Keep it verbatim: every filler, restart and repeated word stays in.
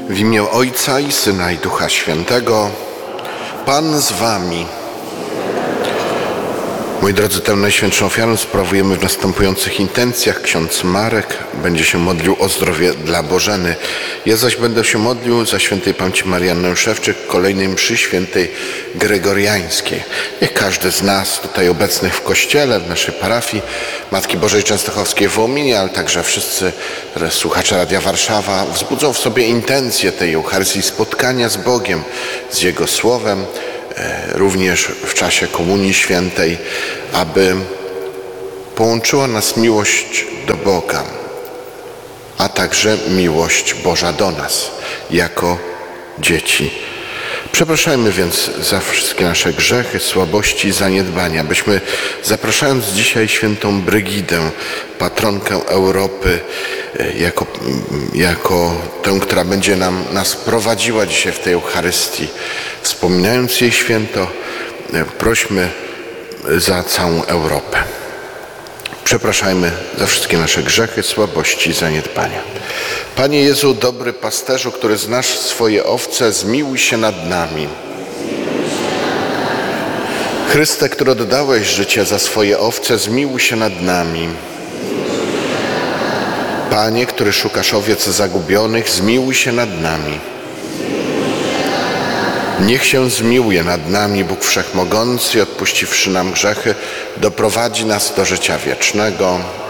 W imię Ojca i Syna i Ducha Świętego. Pan z wami. Moi drodzy, tę najświętszą ofiarę sprawujemy w następujących intencjach. Ksiądz Marek będzie się modlił o zdrowie dla Bożeny. Ja zaś będę się modlił za świętej pamięci Mariannę Szewczyk, kolejnej mszy świętej gregoriańskiej. Niech każdy z nas tutaj obecnych w kościele, w naszej parafii Matki Bożej Częstochowskiej w Wołominie, ale także wszyscy słuchacze Radia Warszawa wzbudzą w sobie intencje tej Eucharystii, spotkania z Bogiem, z Jego Słowem, również w czasie Komunii Świętej, aby połączyła nas miłość do Boga, a także miłość Boża do nas, jako dzieci. Przepraszajmy więc za wszystkie nasze grzechy, słabości i zaniedbania, byśmy, zapraszając dzisiaj świętą Brygidę, patronkę Europy, jako, jako tę, która będzie nam, nas prowadziła dzisiaj w tej Eucharystii, wspominając jej święto, prośmy za całą Europę. Przepraszajmy za wszystkie nasze grzechy, słabości i zaniedbania. Panie Jezu, dobry pasterzu, który znasz swoje owce, zmiłuj się nad nami. Chryste, który oddałeś życie za swoje owce, zmiłuj się nad nami. Panie, który szukasz owiec zagubionych, zmiłuj się nad nami. Niech się zmiłuje nad nami Bóg Wszechmogący i odpuściwszy nam grzechy, doprowadzi nas do życia wiecznego.